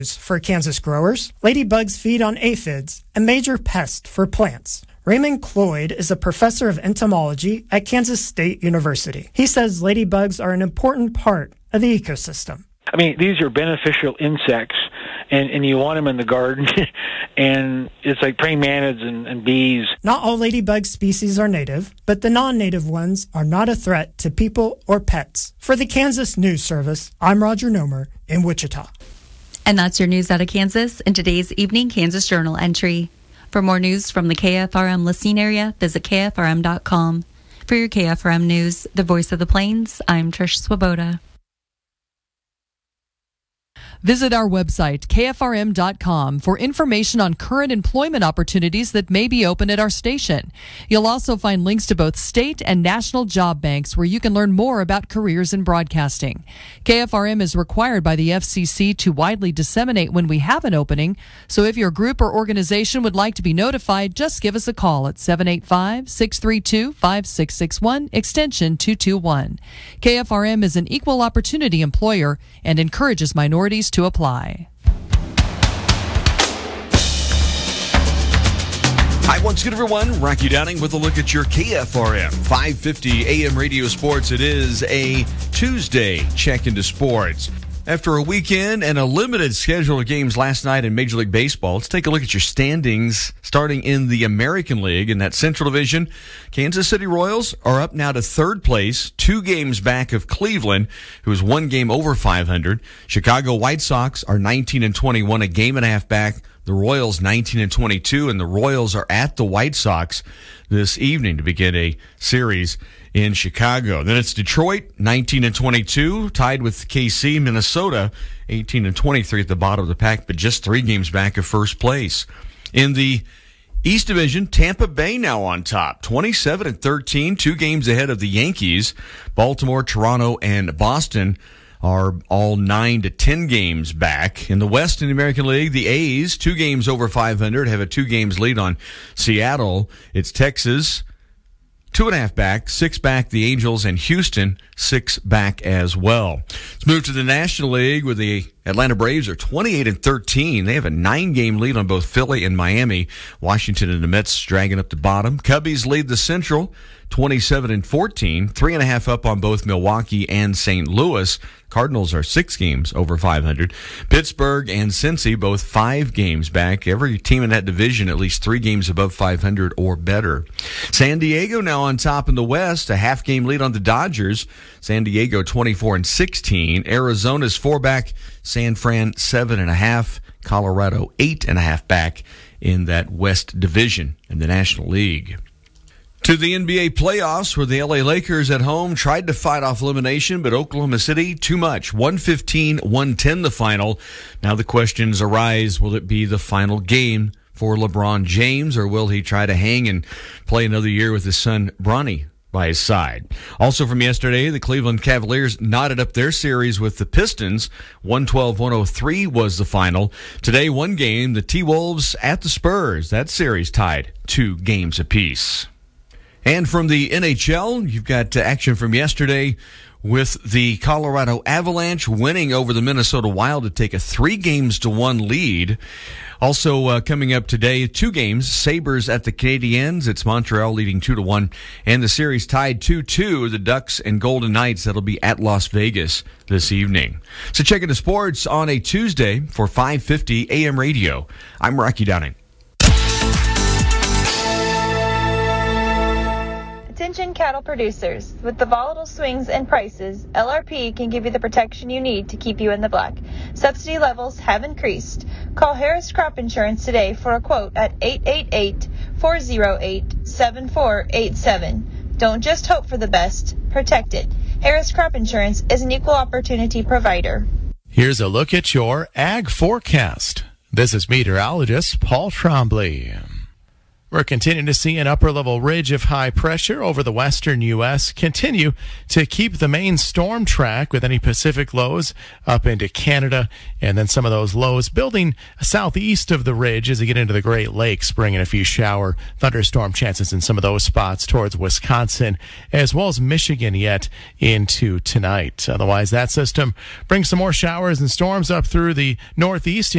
For Kansas growers, ladybugs feed on aphids, a major pest for plants. Raymond Cloyd is a professor of entomology at Kansas State University. He says ladybugs are an important part of the ecosystem. I mean, these are beneficial insects, and you want them in the garden, and it's like praying mantids and bees. Not all ladybug species are native, but the non-native ones are not a threat to people or pets. For the Kansas News Service, I'm Roger Nomer in Wichita. And that's your news out of Kansas in today's Evening Kansas Journal entry. For more news from the KFRM listening area, visit KFRM.com. For your KFRM news, the voice of the Plains, I'm Trish Swoboda. Visit our website, kfrm.com, for information on current employment opportunities that may be open at our station. You'll also find links to both state and national job banks where you can learn more about careers in broadcasting. KFRM is required by the FCC to widely disseminate when we have an opening, so if your group or organization would like to be notified, just give us a call at 785-632-5661, extension 221. KFRM is an equal opportunity employer and encourages minorities to apply. Hi, once again, everyone. Rocky Downing with a look at your KFRM 550 AM radio sports. It is a Tuesday check into sports. After a weekend and a limited schedule of games last night in Major League Baseball, let's take a look at your standings starting in the American League. In that Central Division, Kansas City Royals are up now to third place, 2 games back of Cleveland, who is 1 game over 500. Chicago White Sox are 19-21, a game and a half back. The Royals 19-22, and the Royals are at the White Sox this evening to begin a series in Chicago. Then it's Detroit, 19-22, tied with KC. Minnesota, 18-23 at the bottom of the pack, but just 3 games back of first place. In the East Division, Tampa Bay now on top, 27-13, 2 games ahead of the Yankees. Baltimore, Toronto, and Boston are all 9 to 10 games back. In the West in the American League, the A's, 2 games over 500, have a 2 games lead on Seattle. It's Texas, 2.5 back, 6 back the Angels, and Houston 6 back as well. Let's move to the National League, where the Atlanta Braves are 28-13. They have a 9-game lead on both Philly and Miami. Washington and the Mets dragging up the bottom. Cubbies lead the Central 27-14, 3.5 up on both Milwaukee and St. Louis. Cardinals are 6 games over 500. Pittsburgh and Cincy both 5 games back. Every team in that division at least 3 games above 500 or better. San Diego now on top in the West, a half-game lead on the Dodgers. San Diego 24-16. Arizona's 4 back. San Fran 7.5. Colorado 8.5 back in that West division in the National League. To the NBA playoffs, where the LA Lakers at home tried to fight off elimination, but Oklahoma City, too much. 115-110 the final. Now the questions arise, will it be the final game for LeBron James, or will he try to hang and play another year with his son, Bronny, by his side? Also from yesterday, the Cleveland Cavaliers knotted up their series with the Pistons. 112-103 was the final. Today, 1 game, the T-Wolves at the Spurs. That series tied 2 games apiece. And from the NHL, you've got action from yesterday with the Colorado Avalanche winning over the Minnesota Wild to take a 3-1 lead. Also coming up today, 2 games, Sabres at the Canadiens. It's Montreal leading 2-1. And the series tied 2-2, the Ducks and Golden Knights. That'll be at Las Vegas this evening. So checking the sports on a Tuesday for 550 AM radio. I'm Rocky Downing. Attention cattle producers. With the volatile swings in prices, LRP can give you the protection you need to keep you in the black. Subsidy levels have increased. Call Harris Crop Insurance today for a quote at 888-408-7487. Don't just hope for the best, protect it. Harris Crop Insurance is an equal opportunity provider. Here's a look at your ag forecast. This is meteorologist Paul Trombley. We're continuing to see an upper-level ridge of high pressure over the western U.S. continue to keep the main storm track with any Pacific lows up into Canada, and then some of those lows building southeast of the ridge as you get into the Great Lakes, bringing a few shower thunderstorm chances in some of those spots towards Wisconsin as well as Michigan yet into tonight. Otherwise, that system brings some more showers and storms up through the northeast.